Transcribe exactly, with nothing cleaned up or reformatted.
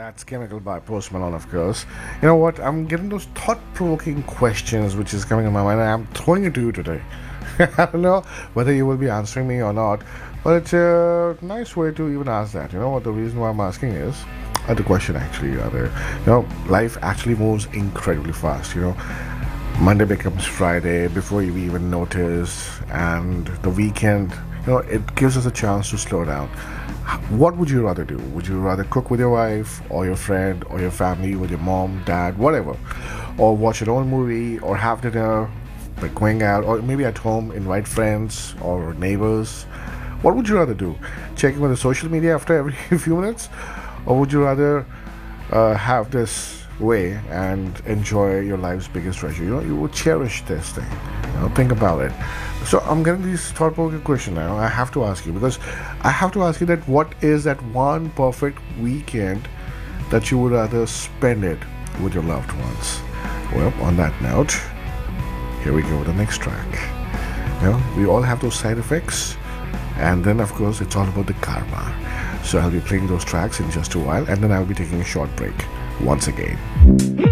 That's Chemical by Post Malone, of course. You know what? I'm getting those thought-provoking questions which is coming in my mind, and I'm throwing it to you today. I don't know whether you will be answering me or not, but it's a nice way to even ask that. You know what? The reason why I'm asking is, uh, the question actually, rather, you know, life actually moves incredibly fast. You know, Monday becomes Friday before you even notice, and the weekend, you know, it gives us a chance to slow down. What would you rather do? Would you rather cook with your wife or your friend or your family with your mom, dad, whatever, or watch your own movie or have dinner, like going out, or maybe at home invite friends or neighbors? What would you rather do? Checking on the social media after every few minutes, or would you rather uh, have this way and enjoy your life's biggest treasure? You know, you would cherish this thing. You know, think about it. So I'm getting these thought-provoking question now. I have to ask you because I have to ask you that what is that one perfect weekend that you would rather spend it with your loved ones? Well, on that note, here we go with the next track. You know, we all have those side effects, and then of course it's all about the karma. So I'll be playing those tracks in just a while, and then I'll be taking a short break once again.